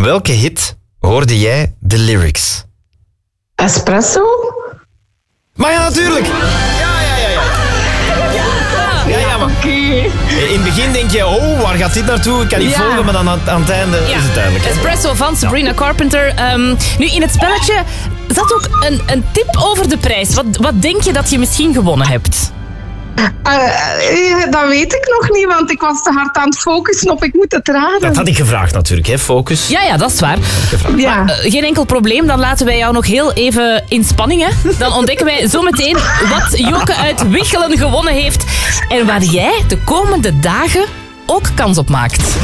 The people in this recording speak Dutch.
welke hit hoorde jij de lyrics? Espresso? Maar ja, natuurlijk. Ja, maar in het begin denk je, oh, waar gaat dit naartoe? Ik kan niet volgen, maar dan aan het einde is het duidelijk. Espresso van Sabrina Carpenter. Nu, in het spelletje zat ook een tip over de prijs. Wat denk je dat je misschien gewonnen hebt? Dat weet ik nog niet, want ik was te hard aan het focussen of ik moet het raden. Dat had ik gevraagd natuurlijk, hè? Focus. Ja, dat is waar. Ja. Maar, geen enkel probleem, dan laten wij jou nog heel even in spanning. Hè? Dan ontdekken wij zometeen wat Joke uit Wichelen gewonnen heeft en waar jij de komende dagen ook kans op maakt.